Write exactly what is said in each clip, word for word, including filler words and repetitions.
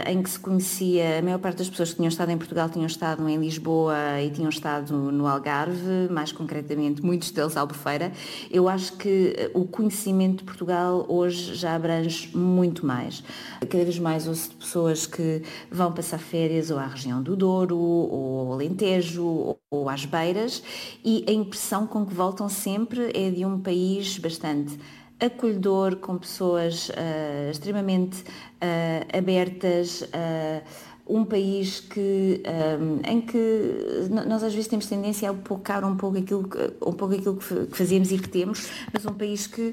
em que se conhecia, a maior parte das pessoas que tinham estado em Portugal tinham estado em Lisboa e tinham estado no Algarve, mais concretamente muitos deles Albufeira. Eu acho que o conhecimento de Portugal hoje já abrange muito mais. Cada vez mais ouço de pessoas que vão passar férias ou à região do Douro, ou ao Alentejo, ou às Beiras, e a impressão com que voltam sempre é de um país bastante acolhedor, com pessoas uh, extremamente uh, abertas, uh, um país que, um, em que nós às vezes temos tendência a apocar um pouco aquilo, um pouco aquilo que fazemos e que temos, mas um país que,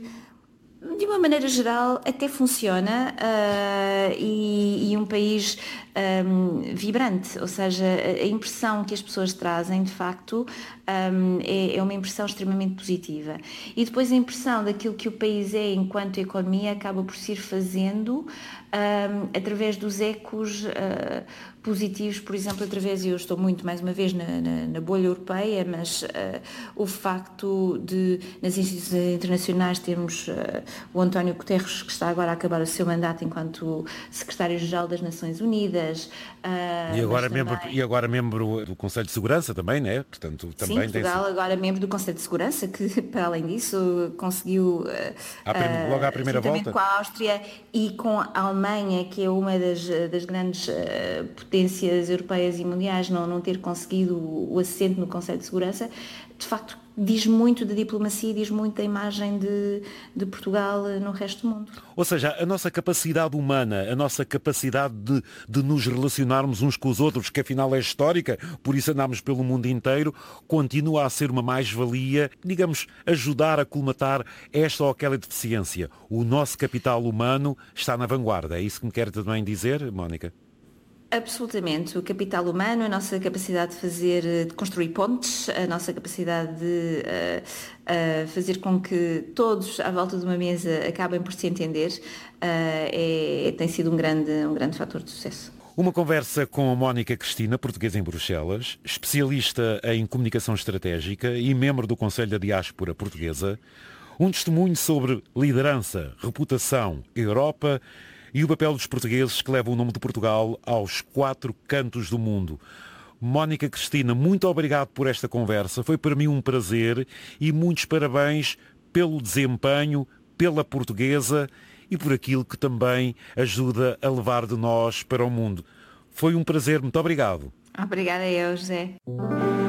de uma maneira geral, até funciona uh, e, e um país um, vibrante, ou seja, a impressão que as pessoas trazem, de facto, um, é, é uma impressão extremamente positiva. E depois a impressão daquilo que o país é enquanto economia acaba por se ir fazendo um, através dos ecos uh, positivos, por exemplo, através, eu estou muito mais uma vez na, na, na bolha europeia, mas uh, o facto de nas instituições internacionais termos uh, o António Guterres, que está agora a acabar o seu mandato enquanto secretário-geral das Nações Unidas. Uh, e, agora também... membro, e agora membro do Conselho de Segurança também, não é? Portanto, também Sim, Portugal tem... agora membro do Conselho de Segurança, que para além disso conseguiu, uh, prim... logo à primeira volta, com a Áustria e com a Alemanha, que é uma das, das grandes uh, potências europeias e mundiais, não, não ter conseguido o assento no Conselho de Segurança, de facto diz muito da diplomacia e diz muito da imagem de, de Portugal no resto do mundo. Ou seja, a nossa capacidade humana, a nossa capacidade de, de nos relacionarmos uns com os outros, que afinal é histórica, por isso andamos pelo mundo inteiro, continua a ser uma mais-valia, digamos, ajudar a colmatar esta ou aquela deficiência. O nosso capital humano está na vanguarda. É isso que me quer também dizer, Mónica? Absolutamente. O capital humano, a nossa capacidade de fazer, de construir pontes, a nossa capacidade de uh, uh, fazer com que todos à volta de uma mesa acabem por se entender, uh, é, tem sido um grande, um grande fator de sucesso. Uma conversa com a Mónica Cristina, portuguesa em Bruxelas, especialista em comunicação estratégica e membro do Conselho da Diáspora Portuguesa. Um testemunho sobre liderança, reputação, Europa e o papel dos portugueses que levam o nome de Portugal aos quatro cantos do mundo. Mónica Cristina, muito obrigado por esta conversa. Foi para mim um prazer e muitos parabéns pelo desempenho, pela portuguesa e por aquilo que também ajuda a levar de nós para o mundo. Foi um prazer. Muito obrigado. Obrigada eu, José.